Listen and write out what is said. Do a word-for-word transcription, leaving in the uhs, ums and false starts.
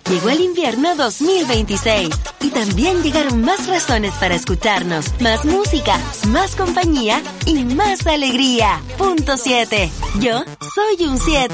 Llegó el invierno dos mil veintiséis y también llegaron más razones para escucharnos, más música, más compañía y más alegría. Punto siete. Yo soy un siete.